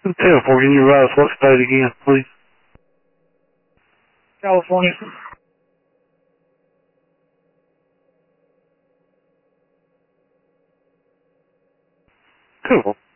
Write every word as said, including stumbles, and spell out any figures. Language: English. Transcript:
ten four, can you rise what state again, please? California. Cool.